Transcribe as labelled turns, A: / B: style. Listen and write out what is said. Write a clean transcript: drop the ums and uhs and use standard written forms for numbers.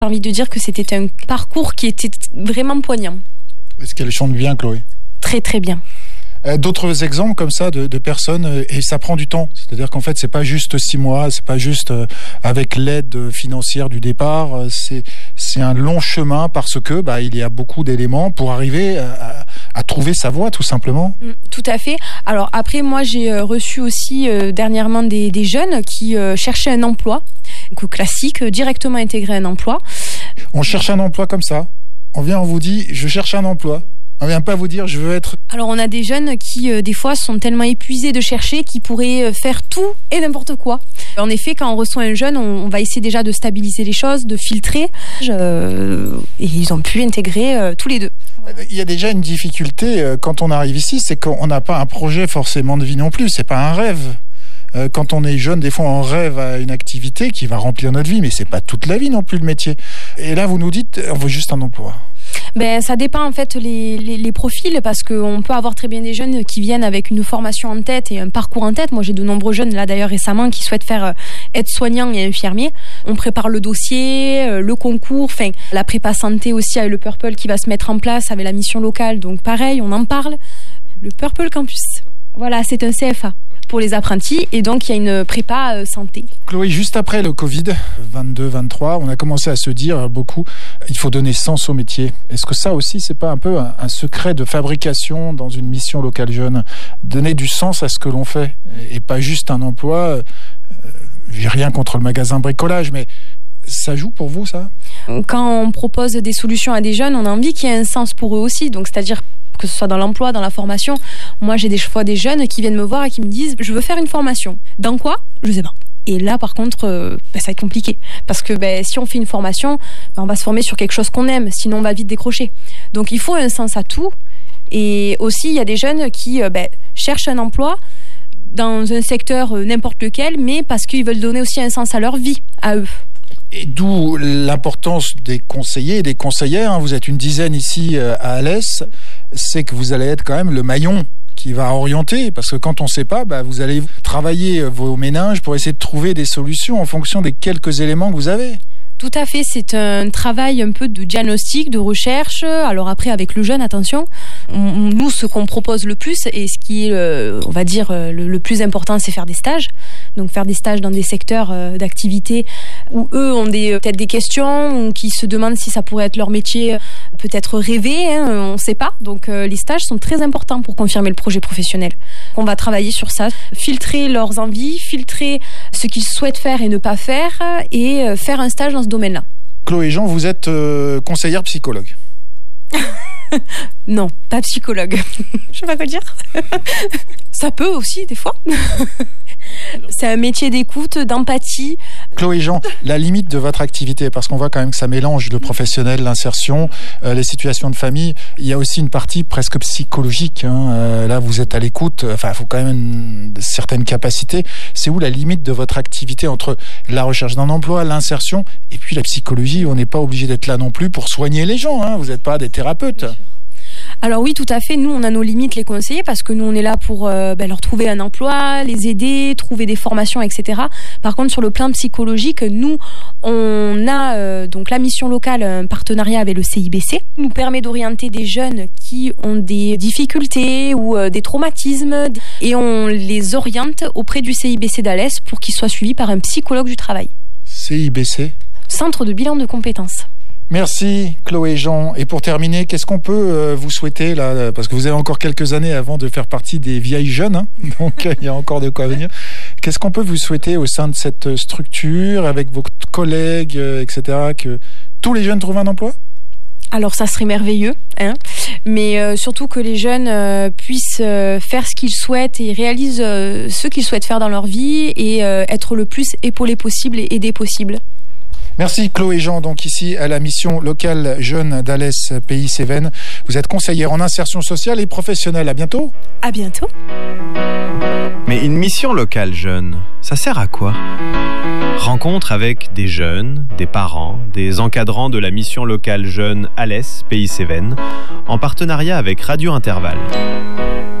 A: J'ai envie de dire que c'était un parcours qui était vraiment poignant.
B: Est-ce qu'elle chante bien, Chloé ?
A: Très très bien.
B: D'autres exemples comme ça de personnes, et ça prend du temps. C'est-à-dire qu'en fait, c'est pas juste 6 mois, c'est pas juste avec l'aide financière du départ. C'est un long chemin parce que il y a beaucoup d'éléments pour arriver à trouver sa voie, tout simplement.
A: Tout à fait. Alors après, moi, j'ai reçu aussi dernièrement des jeunes qui cherchaient un emploi, donc classique, directement intégrer un emploi.
B: On cherche un emploi comme ça. On vous dit, je cherche un emploi. On vient pas vous dire, je veux être...
A: Alors, on a des jeunes qui, des fois, sont tellement épuisés de chercher qu'ils pourraient faire tout et n'importe quoi. En effet, quand on reçoit un jeune, on va essayer déjà de stabiliser les choses, de filtrer. Et ils ont pu intégrer tous les deux.
B: Il y a déjà une difficulté quand on arrive ici, c'est qu'on n'a pas un projet forcément de vie non plus. C'est pas un rêve. Quand on est jeune, des fois, on rêve à une activité qui va remplir notre vie, mais c'est pas toute la vie non plus le métier. Et là, vous nous dites, on veut juste un emploi.
A: Ça dépend en fait les profils, parce qu'on peut avoir très bien des jeunes qui viennent avec une formation en tête et un parcours en tête. Moi, j'ai de nombreux jeunes là d'ailleurs récemment qui souhaitent faire aide-soignant et infirmier. On prépare le dossier, le concours, la prépa santé aussi avec le Purple qui va se mettre en place avec la mission locale. Donc pareil, on en parle. Le Purple Campus. Voilà, c'est un CFA pour les apprentis et donc il y a une prépa santé.
B: Chloé, juste après le Covid 22-23, on a commencé à se dire beaucoup, il faut donner sens au métier. Est-ce que ça aussi, c'est pas un peu un secret de fabrication dans une mission locale jeune ? Donner du sens à ce que l'on fait et pas juste un emploi. J'ai rien contre le magasin bricolage, mais ça joue pour vous, ça ?
A: Quand on propose des solutions à des jeunes, on a envie qu'il y ait un sens pour eux aussi. Donc, c'est-à-dire que ce soit dans l'emploi, dans la formation. Moi, j'ai des fois des jeunes qui viennent me voir et qui me disent « Je veux faire une formation. Dans quoi ? Je sais pas. » Et là, par contre, ça va être compliqué. Parce que si on fait une formation, on va se former sur quelque chose qu'on aime. Sinon, on va vite décrocher. Donc, il faut un sens à tout. Et aussi, il y a des jeunes qui cherchent un emploi dans un secteur n'importe lequel, mais parce qu'ils veulent donner aussi un sens à leur vie, à eux.
B: Et d'où l'importance des conseillers et des conseillères. Vous êtes une dizaine ici à Alès. C'est que vous allez être quand même le maillon qui va orienter, parce que quand on ne sait pas, vous allez travailler vos méninges pour essayer de trouver des solutions en fonction des quelques éléments que vous avez.
A: Tout à fait, c'est un travail un peu de diagnostic, de recherche. Alors après, avec le jeune, attention, nous, ce qu'on propose le plus, et ce qui est, on va dire, le plus important, c'est faire des stages. Donc faire des stages dans des secteurs d'activité où eux ont peut-être des questions, ou qui se demandent si ça pourrait être leur métier, peut-être rêvé, on ne sait pas. Donc les stages sont très importants pour confirmer le projet professionnel. On va travailler sur ça, filtrer leurs envies, filtrer ce qu'ils souhaitent faire et ne pas faire, et faire un stage dans ce domaine-là.
B: Chloé Jean, vous êtes conseillère psychologue.
A: Non, pas psychologue. Je sais pas quoi dire. Ça peut aussi, des fois. C'est un métier d'écoute, d'empathie.
B: Chloé Jean, la limite de votre activité, parce qu'on voit quand même que ça mélange le professionnel, l'insertion, les situations de famille. Il y a aussi une partie presque psychologique. Là, vous êtes à l'écoute. Il faut quand même certaines capacités. C'est où la limite de votre activité entre la recherche d'un emploi, l'insertion, et puis la psychologie? On n'est pas obligé d'être là non plus pour soigner les gens. Vous n'êtes pas des thérapeutes.
A: Alors oui, tout à fait. Nous, on a nos limites, les conseillers, parce que nous, on est là pour leur trouver un emploi, les aider, trouver des formations, etc. Par contre, sur le plan psychologique, nous, on a donc la mission locale, un partenariat avec le CIBC, nous permet d'orienter des jeunes qui ont des difficultés ou des traumatismes, et on les oriente auprès du CIBC d'Alès pour qu'ils soient suivis par un psychologue du travail.
B: CIBC ?
A: Centre de bilan de compétences.
B: Merci Chloé Jean. Et pour terminer, qu'est-ce qu'on peut vous souhaiter là, parce que vous avez encore quelques années avant de faire partie des vieilles jeunes, donc il y a encore de quoi venir. Qu'est-ce qu'on peut vous souhaiter au sein de cette structure, avec vos collègues, etc., que tous les jeunes trouvent un emploi ?
A: Alors ça serait merveilleux, mais surtout que les jeunes puissent faire ce qu'ils souhaitent et réalisent ce qu'ils souhaitent faire dans leur vie, et être le plus épaulés possible et aidés possible.
B: Merci Chloé Jean, donc ici à la mission locale jeune d'Alès Pays Cévennes. Vous êtes conseillère en insertion sociale et professionnelle. À bientôt.
A: À bientôt.
C: Mais une mission locale jeune, ça sert à quoi ? Rencontre avec des jeunes, des parents, des encadrants de la mission locale jeune Alès Pays Cévennes, en partenariat avec Radio Intervalle.